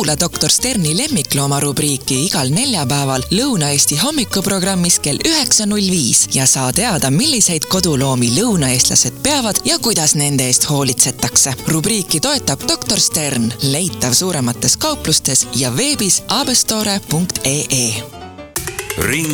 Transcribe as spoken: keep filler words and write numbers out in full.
Kuula doktor Sterni lemmiklooma rubriiki igal neljapäeval Lõuna-Eesti hommikuprogrammis kell üheksa null viis ja saa teada, milliseid koduloomi lõunaeestlased peavad ja kuidas nende eest hoolitsetakse. Rubriiki toetab doktor Stern, leitav suuremates kauplustes ja veebis abestore punkt ee. Ring